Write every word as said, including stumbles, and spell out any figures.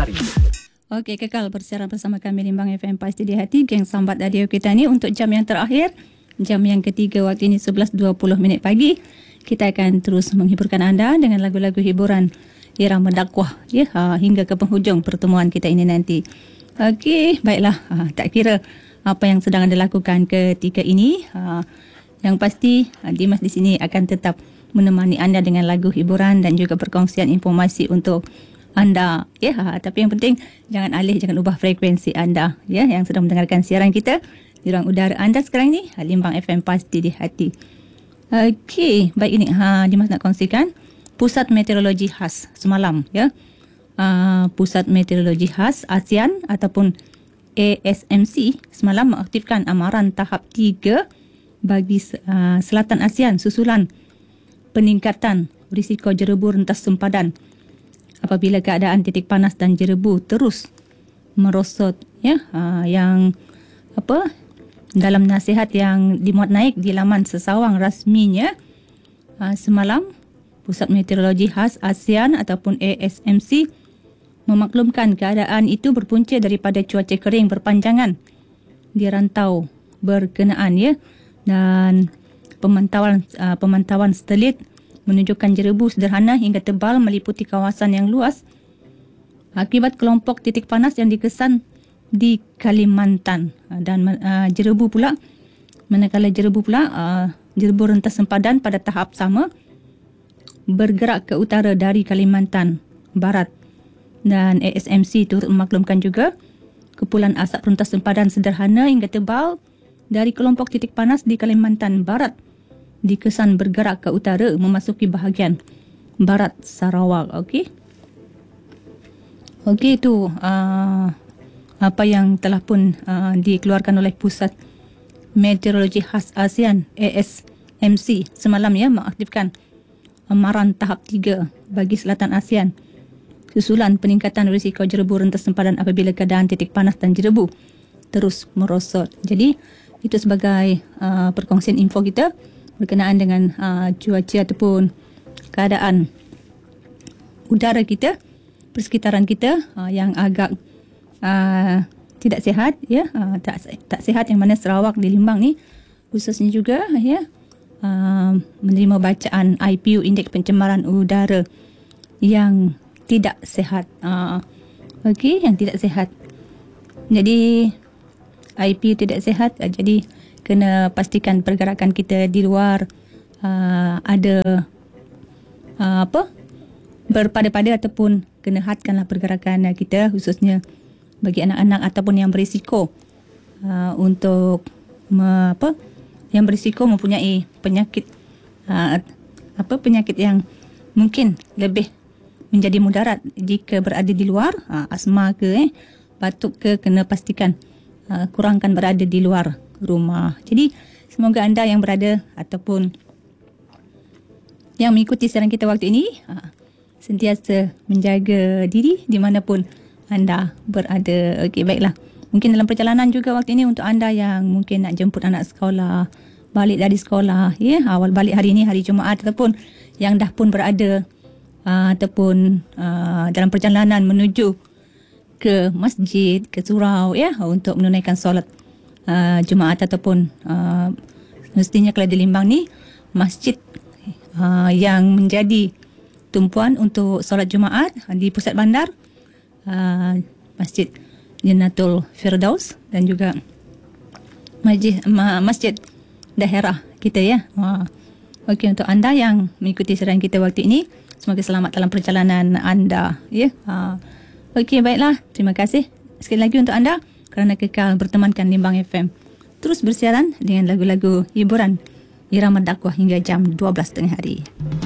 hari. Okey, kekal bersiaran bersama kami Limbang F M Pasti di Hati, geng sambat radio kita ni untuk jam yang terakhir, jam yang ketiga waktu ini sebelas dua puluh minit pagi. Kita akan terus menghiburkan anda dengan lagu-lagu hiburan irama dakwah ya, ha, hingga ke penghujung pertemuan kita ini nanti. Okey, baiklah, ha, tak kira apa yang sedang anda lakukan ketika ini, ha, yang pasti ha, Dimas di sini akan tetap menemani anda dengan lagu hiburan dan juga perkongsian informasi untuk anda ya, ha, tapi yang penting jangan alih, jangan ubah frekuensi anda ya, yang sedang mendengarkan siaran kita di ruang udara anda sekarang ni, Limbang F M Pasti di Hati. Okey, baik ini ha, Dimas nak kongsikan Pusat Meteorologi Khas semalam ya. Uh, Pusat Meteorologi Khas ASEAN ataupun A S M C semalam mengaktifkan amaran tahap tiga bagi uh, selatan ASEAN susulan peningkatan risiko jerebu rentas sempadan apabila keadaan titik panas dan jerebu terus merosot ya, uh, yang apa dalam nasihat yang dimuat naik di laman sesawang rasminya uh, semalam, Pusat Meteorologi Khas ASEAN ataupun A S M C memaklumkan keadaan itu berpunca daripada cuaca kering berpanjangan di rantau berkenaan ya, dan pemantauan uh, pemantauan satelit menunjukkan jerebu sederhana hingga tebal meliputi kawasan yang luas akibat kelompok titik panas yang dikesan di Kalimantan, dan uh, jerebu pula manakala jerebu pula uh, jerebu rentas sempadan pada tahap sama bergerak ke utara dari Kalimantan Barat, dan A S M C turut memaklumkan juga kepulan asap rentas sempadan sederhana hingga tebal dari kelompok titik panas di Kalimantan Barat dikesan bergerak ke utara memasuki bahagian barat Sarawak. Okey. Okey, itu uh, apa yang telah pun uh, dikeluarkan oleh Pusat Meteorologi Khas ASEAN A S M C semalam ya, mengaktifkan amaran tahap tiga bagi selatan ASEAN susulan peningkatan risiko jerebu rentas sempadan apabila keadaan titik panas dan jerebu terus merosot. Jadi itu sebagai uh, perkongsian info kita berkenaan dengan uh, cuaca ataupun keadaan udara kita, persekitaran kita uh, yang agak uh, tidak sihat ya, uh, tak tak sihat, yang mana Sarawak di Limbang ni khususnya juga ya uh, menerima bacaan I P U, indeks pencemaran udara yang tidak sihat. Uh, Okey, yang tidak sihat. Jadi I P U tidak sihat, uh, jadi kena pastikan pergerakan kita di luar uh, ada uh, apa berpada-pada ataupun kena hadkanlah pergerakan kita, khususnya bagi anak-anak ataupun yang berisiko uh, untuk me, apa yang berisiko mempunyai penyakit uh, apa penyakit yang mungkin lebih menjadi mudarat jika berada di luar, uh, asma ke eh batuk ke, kena pastikan uh, kurangkan berada di luar rumah. Jadi semoga anda yang berada ataupun yang mengikuti siaran kita waktu ini uh, sentiasa menjaga diri di manapun anda berada. Okey, baiklah. Mungkin dalam perjalanan juga waktu ini untuk anda yang mungkin nak jemput anak sekolah, balik dari sekolah, ya, awal balik hari ini hari Jumaat, ataupun yang dah pun berada uh, ataupun uh, dalam perjalanan menuju ke masjid, ke surau ya, untuk menunaikan solat uh, Jumaat ataupun uh, mestinya kalau di Limbang ni masjid uh, yang menjadi tumpuan untuk solat Jumaat di pusat bandar, uh, Masjid Jannatul Firdaus dan juga Masjid, Masjid daerah kita ya. Uh, Okey, untuk anda yang mengikuti siaran kita waktu ini, semoga selamat dalam perjalanan anda ya. Uh, Okey, baiklah. Terima kasih sekali lagi untuk anda kerana kekal bertemankan Limbang F M. Terus bersiaran dengan lagu-lagu hiburan irama dakwah hingga jam dua belas tengah hari.